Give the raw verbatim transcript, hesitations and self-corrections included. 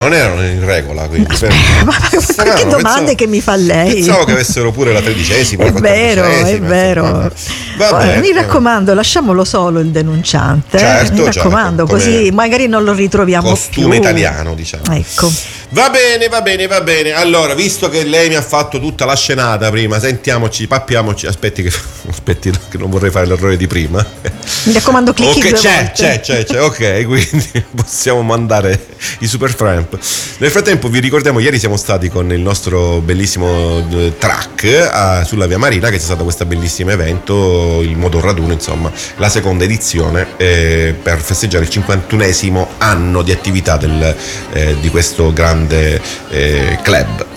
non erano in regola, quindi per... ma che domande pensavo, che mi fa lei? Pensavo che avessero pure la tredicesima. È vero, è vero. Vabbè, mi raccomando, lasciamolo solo il denunciante. Certo, mi raccomando, certo, così magari non lo ritroviamo costume più. italiano, diciamo. Ecco. Va bene, va bene, va bene. Allora, visto che lei mi ha fatto tutta la scenata prima, sentiamoci, pappiamoci. Aspetti che aspetti che non vorrei fare l'errore di prima. Mi raccomando, clicchi okay, due c'è, volte. c'è, c'è, c'è. Ok, quindi possiamo mandare i Super Tramp. Nel frattempo vi ricordiamo, ieri siamo stati con il nostro bellissimo track a, sulla Via Marina, che c'è stato questo bellissimo evento, il Motor Raduno, insomma, la seconda edizione eh, per festeggiare il cinquantunesimo anno di attività del, eh, di questo grande eh, club.